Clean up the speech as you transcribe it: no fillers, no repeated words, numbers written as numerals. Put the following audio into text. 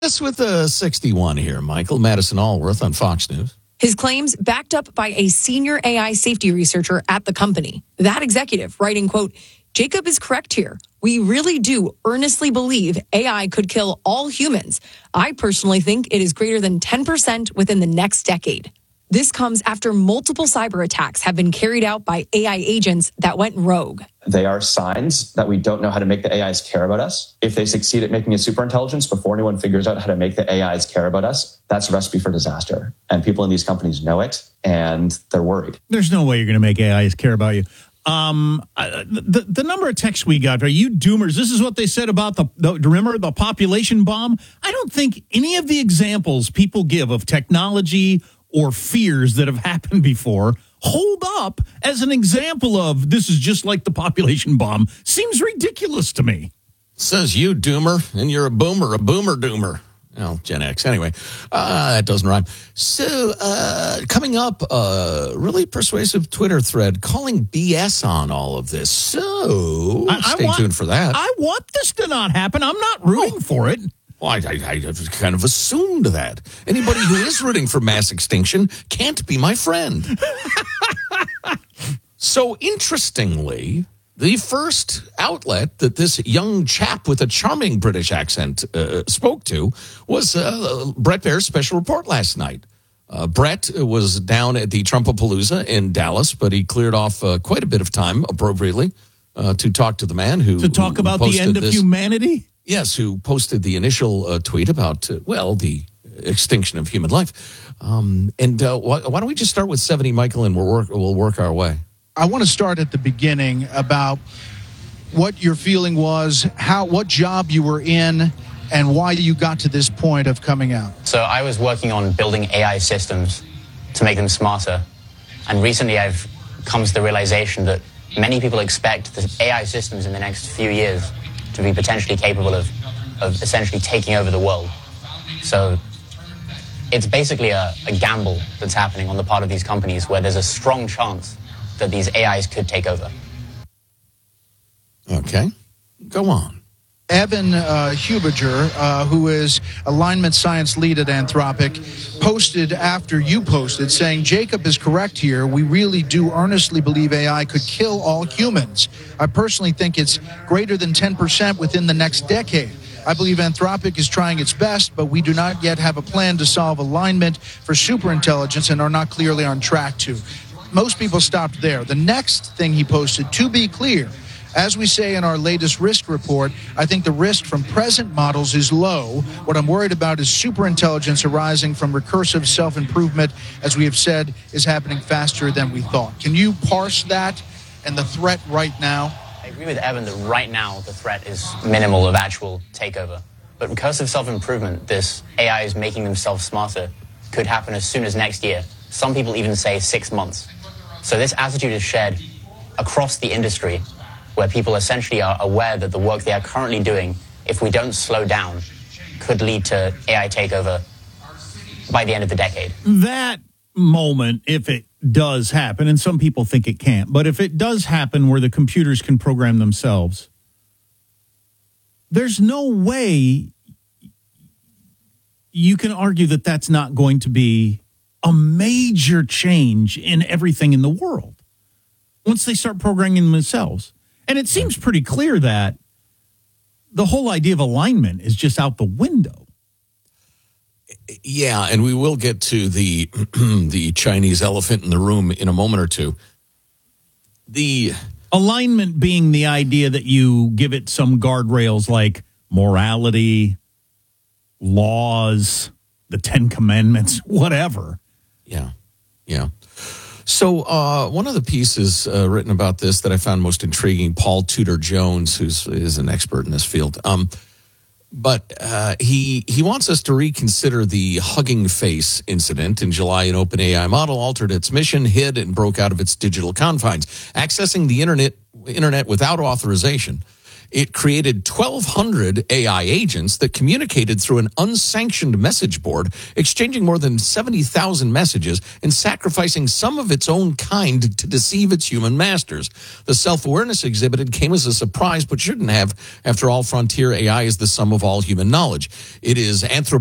This with 61 here, Michael Madison Allworth on Fox News. His claims backed up by a senior AI safety researcher at the company. That executive writing, quote, Jacob is correct here. We really do earnestly believe AI could kill all humans. I personally think it is greater than 10% within the next decade. This comes after multiple cyber attacks have been carried out by AI agents that went rogue. They are signs that we don't know how to make the AIs care about us. If they succeed at making a superintelligence before anyone figures out how to make the AIs care about us, that's a recipe for disaster. And people in these companies know it, and they're worried. There's no way you're going to make AIs care about you. The number of texts we got, are you doomers? This is what they said about remember the population bomb? I don't think any of the examples people give of technology or fears that have happened before hold up as an example of this is just like the population bomb. Seems ridiculous to me. Says you, doomer, and you're a boomer doomer. Oh, Gen X. Anyway, that doesn't rhyme. So, coming up, really persuasive Twitter thread calling BS on all of this. So, stay tuned for that. I want this to not happen. I'm not rooting for it. Well, I kind of assumed that. Anybody who is rooting for mass extinction can't be my friend. So, interestingly, the first outlet that this young chap with a charming British accent spoke to was Bret Baier's special report last night. Bret was down at the Trumpapalooza in Dallas, but he cleared off quite a bit of time appropriately to talk to the man who talk about the end of humanity. Yes, who posted the initial tweet about the extinction of human life. Why don't we just start with 70, Michael, and we'll work our way. I want to start at the beginning about what your feeling was, what job you were in, and why you got to this point of coming out. So I was working on building AI systems to make them smarter. And recently I've come to the realization that many people expect the AI systems in the next few years to be potentially capable of essentially taking over the world. So it's basically a gamble that's happening on the part of these companies where there's a strong chance that these AIs could take over. Okay, go on. Evan Hubiger, who is alignment science lead at Anthropic, posted after you posted saying, Jacob is correct here. We really do earnestly believe AI could kill all humans. I personally think it's greater than 10% within the next decade. I believe Anthropic is trying its best, but we do not yet have a plan to solve alignment for superintelligence and are not clearly on track to. Most people stopped there. The next thing he posted, to be clear, as we say in our latest risk report, I think the risk from present models is low. What I'm worried about is superintelligence arising from recursive self-improvement, as we have said, is happening faster than we thought. Can you parse that and the threat right now? I agree with Evan that right now the threat is minimal of actual takeover. But recursive self-improvement, this AI is making themselves smarter, could happen as soon as next year. Some people even say 6 months. So this attitude is shared across the industry, where people essentially are aware that the work they are currently doing, if we don't slow down, could lead to AI takeover by the end of the decade. That moment, if it does happen, and some people think it can't, but if it does happen where the computers can program themselves, there's no way you can argue that that's not going to be a major change in everything in the world once they start programming themselves. And it seems pretty clear that the whole idea of alignment is just out the window. Yeah, and we will get to the the Chinese elephant in the room in a moment or two. The alignment being the idea that you give it some guardrails like morality, laws, the 10 Commandments, whatever. Yeah. So one of the pieces written about this that I found most intriguing, Paul Tudor Jones, who is an expert in this field, but he wants us to reconsider the Hugging Face incident. In July, an OpenAI model altered its mission, hid, and broke out of its digital confines, accessing the internet without authorization. It created 1,200 AI agents that communicated through an unsanctioned message board, exchanging more than 70,000 messages and sacrificing some of its own kind to deceive its human masters. The self-awareness exhibited came as a surprise, but shouldn't have. After all, frontier AI is the sum of all human knowledge. It is